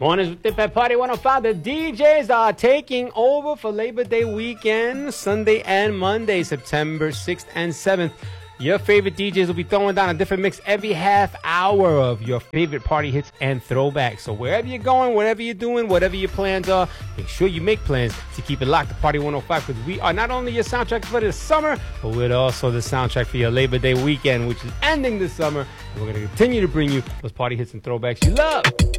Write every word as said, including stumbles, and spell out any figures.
Mornings with Dip at Party one oh five. The D Js are taking over for Labor Day weekend, Sunday and Monday, September sixth and seventh. Your favorite D Js will be throwing down a different mix every half hour of your favorite party hits and throwbacks. So wherever you're going, whatever you're doing, whatever your plans are, make sure you make plans to keep it locked to Party one oh five, because we are not only your soundtrack for the summer, but we're also the soundtrack for your Labor Day weekend, which is ending this summer. And we're going to continue to bring you those party hits and throwbacks you love.